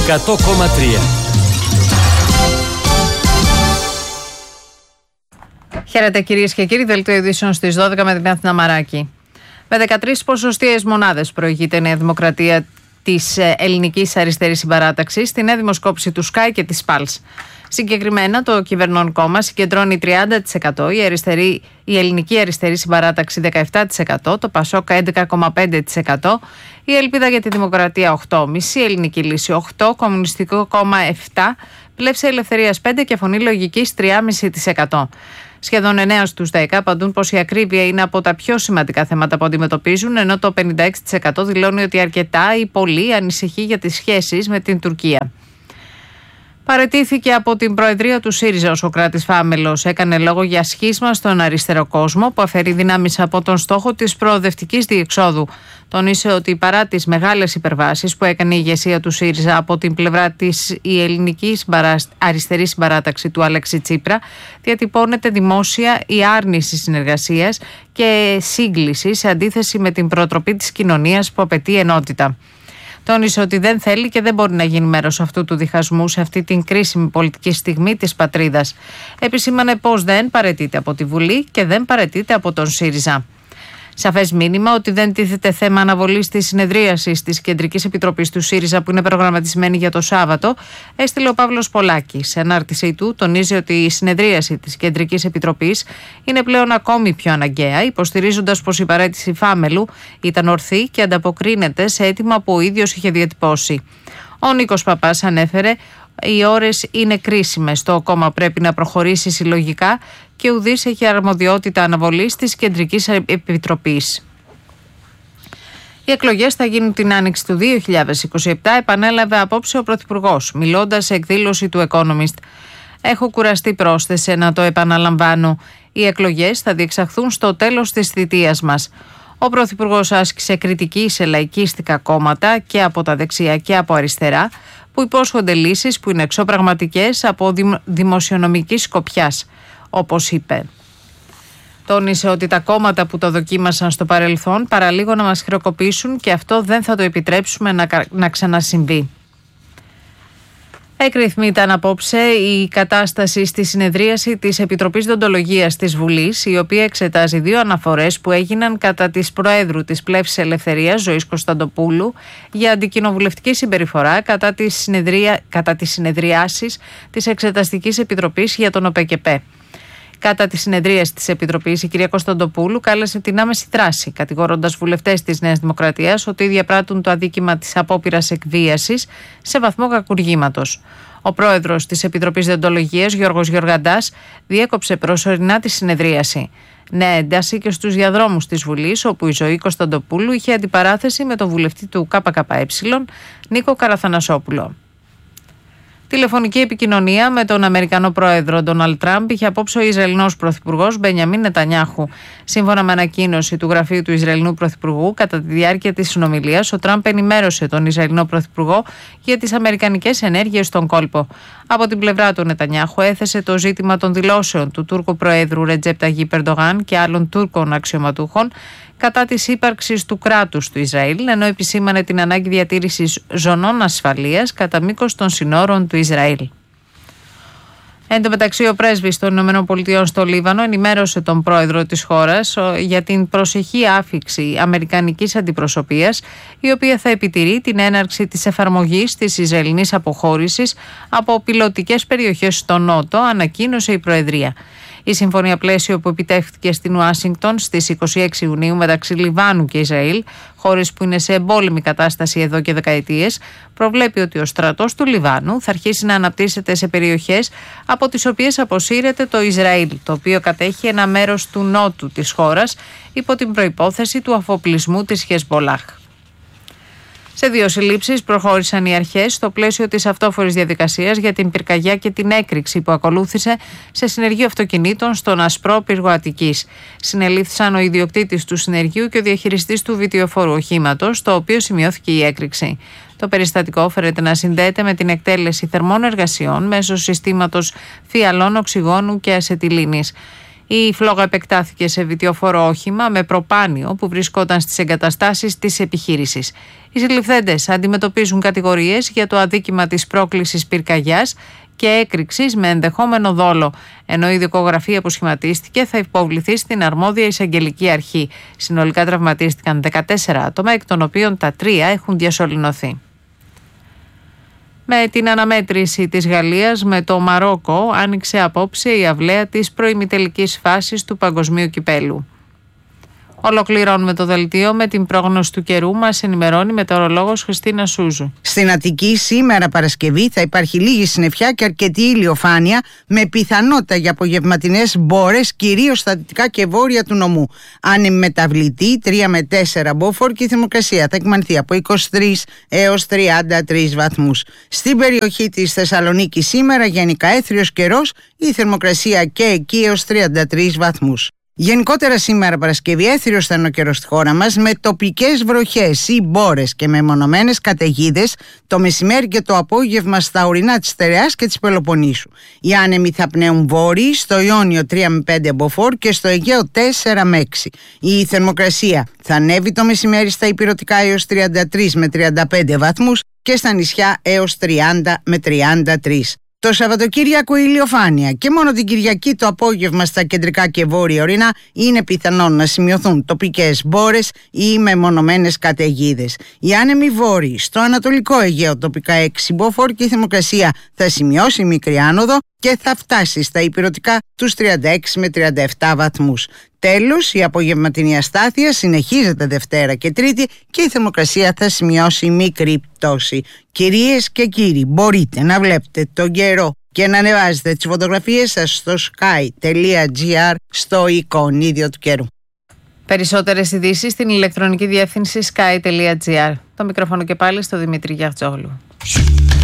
100,3. Χαίρετε κυρίες και κύριοι, δελτίο ειδήσεων στις 12 με την Αθηνά Μαράκη. Με 13 ποσοστιαίες μονάδες προηγείται η Νέα Δημοκρατία της Ελληνικής Αριστερής Συμπαράταξης στη νέα δημοσκόπηση του Sky και της Pulse. Συγκεκριμένα, το κυβερνών κόμμα συγκεντρώνει 30%, η Ελληνική Αριστερή Συμπαράταξη 17%, το Πασόκ 11,5%, η Ελπίδα για τη Δημοκρατία 8,5%, η Ελληνική Λύση 8%, Κομμουνιστικό Κόμμα 7%, Πλεύση Ελευθερίας 5% και Φωνή Λογικής 3,5%. Σχεδόν 9 στους 10 απαντούν πως η ακρίβεια είναι από τα πιο σημαντικά θέματα που αντιμετωπίζουν, ενώ το 56% δηλώνει ότι αρκετά ή πολύ ανησυχεί για τις σχέσεις με την Τουρκία. Παραιτήθηκε από την Προεδρία του ΣΥΡΙΖΑ ο Σωκράτης Φάμελος. Έκανε λόγο για σχίσμα στον αριστερό κόσμο που αφαιρεί δυνάμεις από τον στόχο της προοδευτικής διεξόδου. Τονίσε ότι παρά τις μεγάλες υπερβάσεις που έκανε η ηγεσία του ΣΥΡΙΖΑ από την πλευρά της η Ελληνική Αριστερή Συμπαράταξη του Αλέξη Τσίπρα, διατυπώνεται δημόσια η άρνηση συνεργασίας και σύγκληση σε αντίθεση με την προτροπή της κοινωνίας που απαιτεί ενότητα. Τόνισε ότι δεν θέλει και δεν μπορεί να γίνει μέρος αυτού του διχασμού σε αυτή την κρίσιμη πολιτική στιγμή της πατρίδας. Επισήμανε πως δεν παραιτείται από τη Βουλή και δεν παραιτείται από τον ΣΥΡΙΖΑ. Σαφές μήνυμα ότι δεν τίθεται θέμα αναβολής της συνεδρίασης της Κεντρικής Επιτροπής του ΣΥΡΙΖΑ που είναι προγραμματισμένη για το Σάββατο, έστειλε ο Παύλος Πολάκης. Σε ανάρτησή του, τονίζει ότι η συνεδρίαση της Κεντρικής Επιτροπής είναι πλέον ακόμη πιο αναγκαία, υποστηρίζοντας πως η παραίτηση Φάμελου ήταν ορθή και ανταποκρίνεται σε αίτημα που ο ίδιος είχε διατυπώσει. Ο Νίκος Παπάς ανέφερε: οι ώρες είναι κρίσιμες. Το κόμμα πρέπει να προχωρήσει συλλογικά και ουδής έχει αρμοδιότητα αναβολής της Κεντρικής Επιτροπής. Οι εκλογές θα γίνουν την άνοιξη του 2027, επανέλαβε απόψε ο Πρωθυπουργός, μιλώντας σε εκδήλωση του Economist. Έχω κουραστεί, πρόσθεσε, να το επαναλαμβάνω. Οι εκλογές θα διεξαχθούν στο τέλος της θητείας μας. Ο Πρωθυπουργός άσκησε κριτική σε λαϊκίστικα κόμματα και από τα δεξιά και από αριστερά, που υπόσχονται λύσεις που είναι εξωπραγματικές από δημοσιονομικής σκοπιάς, όπως είπε. Τόνισε ότι τα κόμματα που το δοκίμασαν στο παρελθόν παραλίγο να μας χρεοκοπήσουν και αυτό δεν θα το επιτρέψουμε να ξανασυμβεί. Εκρηθμή ήταν απόψε η κατάσταση στη συνεδρίαση της Επιτροπής Δεοντολογίας της Βουλής, η οποία εξετάζει 2 αναφορές που έγιναν κατά της Προέδρου της Πλεύσης Ελευθερίας, Ζωής Κωνσταντοπούλου, για αντικοινοβουλευτική συμπεριφορά κατά τις συνεδριάσεις της Εξεταστικής Επιτροπής για τον ΟΠΕΚΕΠΕ. Κατά τη συνεδρίαση της Επιτροπής, η κυρία Κωνσταντοπούλου κάλεσε την άμεση δράση, κατηγορώντας βουλευτές της Νέας Δημοκρατίας ότι διαπράττουν το αδίκημα της απόπειρας εκβίασης σε βαθμό κακουργήματος. Ο πρόεδρος της Επιτροπής Δεοντολογίας, Γιώργος Γεωργαντάς, διέκοψε προσωρινά τη συνεδρίαση. Νέα ένταση και στους διαδρόμους της Βουλής, όπου η Ζωή Κωνσταντοπούλου είχε αντιπαράθεση με τον βουλευτή του ΚΚΕ, Νίκο Καραθανασόπουλο. Τηλεφωνική επικοινωνία με τον Αμερικανό πρόεδρο Ντόναλντ Τραμπ είχε απόψε ο Ισραηλινός πρωθυπουργός Μπενιαμίν Νετανιάχου. Σύμφωνα με ανακοίνωση του γραφείου του Ισραηλινού πρωθυπουργού, κατά τη διάρκεια της συνομιλίας, ο Τραμπ ενημέρωσε τον Ισραηλινό πρωθυπουργό για τις αμερικανικές ενέργειες στον κόλπο. Από την πλευρά του, Νετανιάχου έθεσε το ζήτημα των δηλώσεων του Τούρκου Προέδρου Ρετζέπ Ταγίπ Ερντογάν και άλλων Τούρκων αξιωματούχων κατά της ύπαρξης του κράτους του Ισραήλ, ενώ επισήμανε την ανάγκη διατήρησης ζωνών ασφαλείας κατά μήκος των συνόρων του Ισραήλ. Εν τω μεταξύ, ο πρέσβης των ΗΠΑ στο Λίβανο ενημέρωσε τον πρόεδρο της χώρας για την προσεχή άφιξη αμερικανικής αντιπροσωπείας, η οποία θα επιτηρεί την έναρξη της εφαρμογής της Ισραηλινής αποχώρησης από πιλωτικές περιοχές στο Νότο, ανακοίνωσε η Προεδρία. Η συμφωνία πλαίσιο που επιτεύχθηκε στην Ουάσιγκτον στις 26 Ιουνίου μεταξύ Λιβάνου και Ισραήλ, χώρες που είναι σε εμπόλεμη κατάσταση εδώ και δεκαετίες, προβλέπει ότι ο στρατός του Λιβάνου θα αρχίσει να αναπτύσσεται σε περιοχές από τις οποίες αποσύρεται το Ισραήλ, το οποίο κατέχει ένα μέρος του νότου της χώρας υπό την προϋπόθεση του αφοπλισμού της Χεσμπολάχ. Σε 2 συλλήψεις προχώρησαν οι αρχές στο πλαίσιο της αυτόφορης διαδικασίας για την πυρκαγιά και την έκρηξη που ακολούθησε σε συνεργείο αυτοκινήτων στον Ασπρό Πύργο Αττικής. Συνελήφθησαν ο ιδιοκτήτης του συνεργείου και ο διαχειριστής του βιτιοφόρου οχήματος, στο οποίο σημειώθηκε η έκρηξη. Το περιστατικό φέρεται να συνδέεται με την εκτέλεση θερμών εργασιών μέσω συστήματος φιαλών, οξυγόνου και ασετιλίνης. Η φλόγα επεκτάθηκε σε βιτιοφόρο όχημα με προπάνιο που βρισκόταν στις εγκαταστάσεις της επιχείρησης. Οι συλληφθέντες αντιμετωπίζουν κατηγορίες για το αδίκημα της πρόκλησης πυρκαγιάς και έκρηξης με ενδεχόμενο δόλο, ενώ η δικογραφία που σχηματίστηκε θα υποβληθεί στην αρμόδια εισαγγελική αρχή. Συνολικά τραυματίστηκαν 14 άτομα, εκ των οποίων τα 3 έχουν διασωληνωθεί. Με την αναμέτρηση της Γαλλίας με το Μαρόκο άνοιξε απόψε η αυλαία της προημιτελικής φάσης του Παγκοσμίου Κυπέλου. Ολοκληρώνουμε το δελτίο με την πρόγνωση του καιρού. Μας ενημερώνει η μετεωρολόγος Χριστίνα Σούζου. Στην Αττική σήμερα Παρασκευή θα υπάρχει λίγη συννεφιά και αρκετή ηλιοφάνεια, με πιθανότητα για απογευματινές μπόρες, κυρίως στα δυτικά και βόρεια του νομού. Άνεμη μεταβλητή 3 με 4 μποφόρ και η θερμοκρασία θα εκμανθεί από 23 έως 33 βαθμούς. Στην περιοχή της Θεσσαλονίκης σήμερα γενικά έθριος καιρός, η θερμοκρασία και εκεί έως 33 βαθμούς. Γενικότερα σήμερα Παρασκευή έθριος θα είναι ο καιρός στη χώρα μας, με τοπικές βροχές ή μπόρες και με μονομένες καταιγίδες το μεσημέρι και το απόγευμα στα ορεινά της Στερεάς και της Πελοποννήσου. Οι άνεμοι θα πνέουν βόρειοι, στο Ιόνιο 3 με 5 μποφόρ και στο Αιγαίο 4 με 6. Η θερμοκρασία θα ανέβει το μεσημέρι στα ηπειρωτικά έως 33 με 35 βαθμούς και στα νησιά έως 30 με 33. Το Σαββατοκύριακο ηλιοφάνεια και μόνο την Κυριακή το απόγευμα στα κεντρικά και βόρεια ορεινά είναι πιθανόν να σημειωθούν τοπικές μπόρες ή μεμονωμένες καταιγίδες. Οι άνεμοι βόρειοι στο Ανατολικό Αιγαίο τοπικά 6 μποφόρ και η θερμοκρασία θα σημειώσει μικρή άνοδο και θα φτάσει στα ηπειρωτικά τους 36 με 37 βαθμούς. Τέλος, η απογευματινή αστάθεια συνεχίζεται Δευτέρα και Τρίτη και η θερμοκρασία θα σημειώσει μικρή πτώση. Κυρίες και κύριοι, μπορείτε να βλέπετε τον καιρό και να ανεβάζετε τις φωτογραφίες σας στο sky.gr στο εικονίδιο του καιρού. Περισσότερες ειδήσεις στην ηλεκτρονική διεύθυνση sky.gr. Το μικρόφωνο και πάλι στο Δημήτρη Γιαχτζόγλου.